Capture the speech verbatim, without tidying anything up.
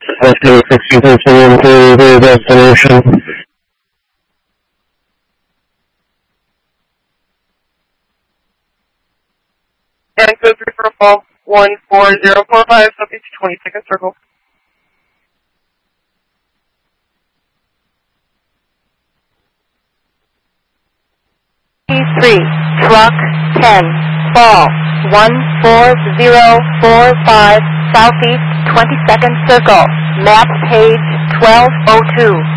After sixty percent to the destination. And code three for fall one four zero four five, subject to twenty second circle. T three, truck ten, fall one four zero four five, southeast twenty second circle, map page twelve oh two.